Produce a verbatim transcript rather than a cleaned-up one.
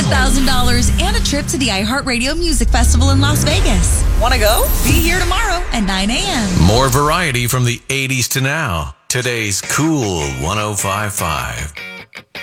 thousand dollars and a trip to the iHeartRadio Music Festival in Las Vegas. Want to go? Be here tomorrow at nine a.m. More variety from the eighties to now. Today's Cool one oh five point five.